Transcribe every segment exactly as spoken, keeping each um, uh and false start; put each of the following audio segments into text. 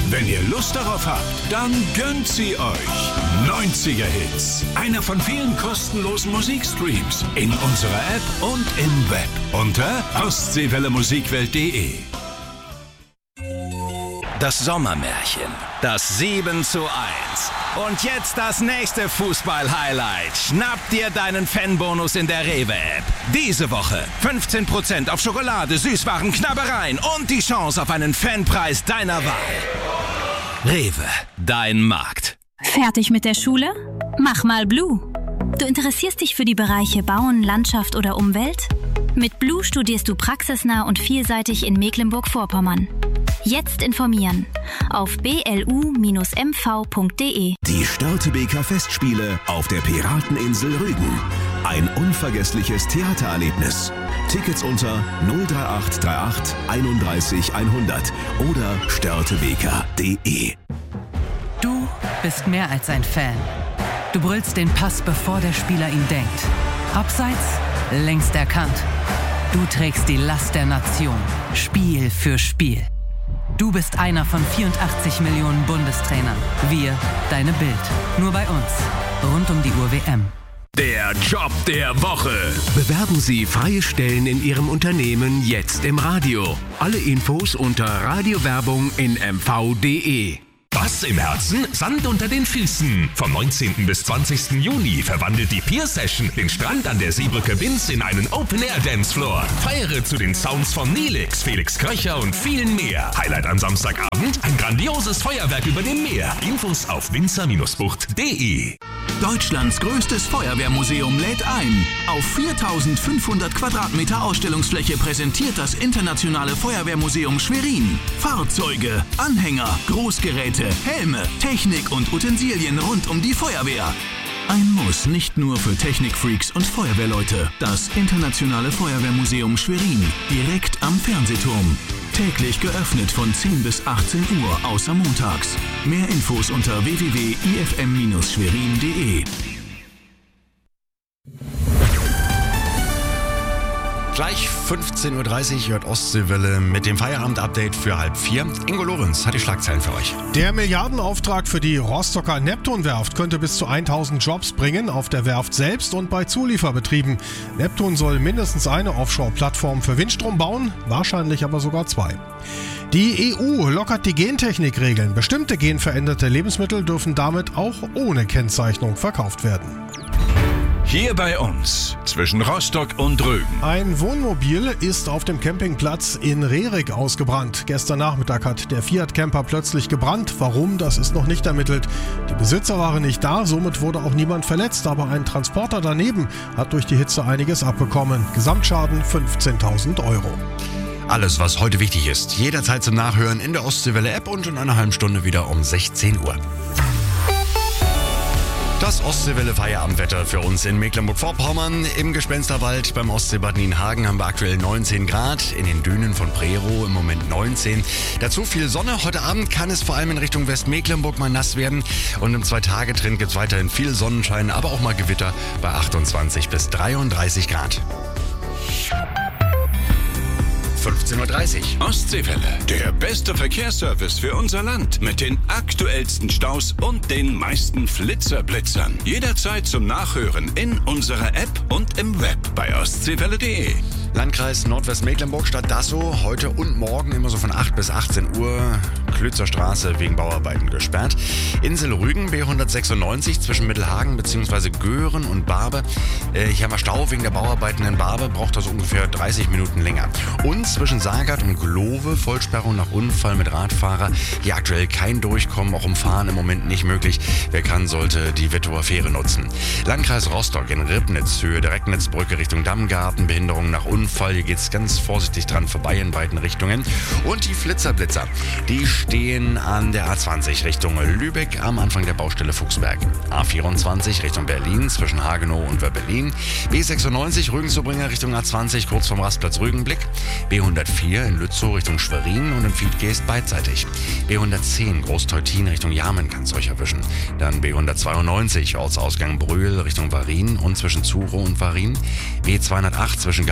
Wenn ihr Lust darauf habt, dann gönnt sie euch. neunziger Hits. Einer von vielen kostenlosen Musikstreams in unserer App und im Web unter ostseewelle musikwelt punkt de. Das Sommermärchen. Das sieben zu eins. Und jetzt das nächste Fußball-Highlight. Schnapp dir deinen Fanbonus in der Rewe-App. Diese Woche fünfzehn Prozent auf Schokolade, Süßwaren, Knabbereien und die Chance auf einen Fanpreis deiner Wahl. Rewe, dein Markt. Fertig mit der Schule? Mach mal Blue. Du interessierst dich für die Bereiche Bauen, Landschaft oder Umwelt? Mit Blue studierst du praxisnah und vielseitig in Mecklenburg-Vorpommern. Jetzt informieren auf b l u Bindestrich m v punkt de. Die Störtebeker Festspiele auf der Pirateninsel Rügen. Ein unvergessliches Theatererlebnis. Tickets unter null drei acht drei acht einunddreißig hundert oder störtebeker punkt de. Du bist mehr als ein Fan. Du brüllst den Pass, bevor der Spieler ihn denkt. Abseits, längst erkannt. Du trägst die Last der Nation, Spiel für Spiel. Du bist einer von vierundachtzig Millionen Bundestrainern. Wir, deine Bild. Nur bei uns. Rund um die Uhr W M. Der Job der Woche. Bewerben Sie freie Stellen in Ihrem Unternehmen jetzt im Radio. Alle Infos unter Radiowerbung in m v punkt de. Was im Herzen? Sand unter den Füßen. Vom neunzehnten bis zwanzigsten Juni verwandelt die Pier Session den Strand an der Seebrücke Binz in einen Open-Air-Dancefloor. Feiere zu den Sounds von Nelix, Felix Kröcher und vielen mehr. Highlight am Samstagabend? Ein grandioses Feuerwerk über dem Meer. Infos auf winzer Bucht punkt de. Deutschlands größtes Feuerwehrmuseum lädt ein. Auf viertausendfünfhundert Quadratmeter Ausstellungsfläche präsentiert das Internationale Feuerwehrmuseum Schwerin Fahrzeuge, Anhänger, Großgeräte, Helme, Technik und Utensilien rund um die Feuerwehr. Ein Muss nicht nur für Technikfreaks und Feuerwehrleute. Das Internationale Feuerwehrmuseum Schwerin, direkt am Fernsehturm. Täglich geöffnet von zehn bis achtzehn Uhr, außer montags. Mehr Infos unter w w w punkt i f m Bindestrich schwerin punkt de. Gleich fünfzehn Uhr dreißig hört Ostseewelle mit dem Feierabend-Update für halb vier. Ingo Lorenz hat die Schlagzeilen für euch. Der Milliardenauftrag für die Rostocker Neptun-Werft könnte bis zu tausend Jobs bringen auf der Werft selbst und bei Zulieferbetrieben. Neptun soll mindestens eine Offshore-Plattform für Windstrom bauen, wahrscheinlich aber sogar zwei. Die E U lockert die Gentechnikregeln. Bestimmte genveränderte Lebensmittel dürfen damit auch ohne Kennzeichnung verkauft werden. Hier bei uns, zwischen Rostock und Rügen. Ein Wohnmobil ist auf dem Campingplatz in Rerik ausgebrannt. Gestern Nachmittag hat der Fiat-Camper plötzlich gebrannt. Warum, das ist noch nicht ermittelt. Die Besitzer waren nicht da, somit wurde auch niemand verletzt. Aber ein Transporter daneben hat durch die Hitze einiges abbekommen. Gesamtschaden fünfzehntausend Euro. Alles, was heute wichtig ist, jederzeit zum Nachhören in der Ostseewelle-App und in einer halben Stunde wieder um sechzehn Uhr. Das Ostseewelle-Feierabendwetter für uns in Mecklenburg-Vorpommern. Im Gespensterwald beim Ostseebad Nienhagen haben wir aktuell neunzehn Grad. In den Dünen von Prerow im Moment neunzehn. Dazu viel Sonne. Heute Abend kann es vor allem in Richtung Westmecklenburg mal nass werden. Und im Zwei-Tage-Trend gibt es weiterhin viel Sonnenschein, aber auch mal Gewitter bei achtundzwanzig bis dreiunddreißig Grad. fünfzehn Uhr dreißig. Ostseewelle, der beste Verkehrsservice für unser Land. Mit den aktuellsten Staus und den meisten Flitzerblitzern. Jederzeit zum Nachhören in unserer App und im Web bei ostseewelle punkt de. Landkreis Nordwestmecklenburg, Stadt Dassow, heute und morgen immer so von acht bis achtzehn Uhr. Klötzer Straße wegen Bauarbeiten gesperrt. Insel Rügen, B hundertsechsundneunzig zwischen Mittelhagen bzw. Göhren und Barbe. Äh, hier haben wir Stau wegen der Bauarbeiten in Barbe, braucht also ungefähr dreißig Minuten länger. Und zwischen Sagert und Glove, Vollsperrung nach Unfall mit Radfahrer. Hier aktuell kein Durchkommen, auch umfahren im Moment nicht möglich. Wer kann, sollte die Wettower Fähre nutzen. Landkreis Rostock in Ribnitz, Höhe der Recknitzbrücke Richtung Dammgarten, Behinderung nach Unfall. Hier geht es ganz vorsichtig dran vorbei in beiden Richtungen. Und die Flitzerblitzer, die stehen an der A zwanzig Richtung Lübeck am Anfang der Baustelle Fuchsberg. A vierundzwanzig Richtung Berlin zwischen Hagenow und Wörbelin. B sechsundneunzig Rügen-Zubringer Richtung A zwanzig kurz vom Rastplatz Rügenblick. B hundertvier in Lützow Richtung Schwerin und in Fiedgeest beidseitig. B hundertzehn Großteutin Richtung Jarmen kann es euch erwischen. Dann B hundertzweiundneunzig Ortsausgang Brühl Richtung Varin und zwischen Zuro und Varin. B zweihundertacht zwischen Gadebusch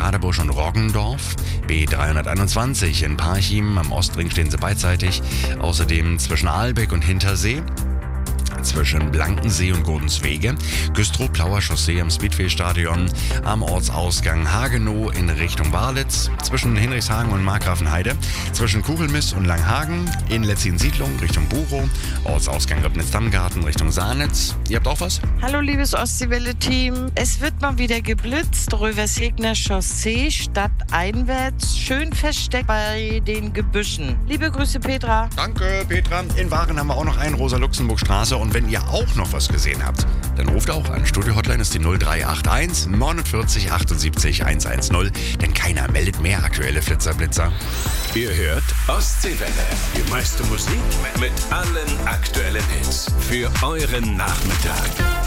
von Roggendorf. B dreihunderteinundzwanzig in Parchim, am Ostring stehen sie beidseitig. Außerdem zwischen Aalbeck und Hintersee. Zwischen Blankensee und Gordenswege, Güstrow-Plauer Chaussee am Speedway-Stadion, am Ortsausgang Hagenow in Richtung Warlitz, zwischen Hinrichshagen und Markgrafenheide, zwischen Kugelmiss und Langhagen, in Letzin-Siedlung Richtung Buchow, Ortsausgang Ribnitz-Dammgarten Richtung Sahnitz. Ihr habt auch was? Hallo liebes Ostseewelle-Team, es wird mal wieder geblitzt, Röversegner Chaussee stadteinwärts, schön versteckt bei den Gebüschen. Liebe Grüße Petra. Danke Petra. In Waren haben wir auch noch einen, Rosa-Luxemburg-Straße. Und wenn ihr auch noch was gesehen habt, dann ruft auch an. Studio-Hotline ist die null drei acht eins neunundvierzig achtundsiebzig hundertzehn. Denn keiner meldet mehr aktuelle Flitzerblitzer. Ihr hört Ostseewelle. Die meiste Musik mit allen aktuellen Hits. Für euren Nachmittag.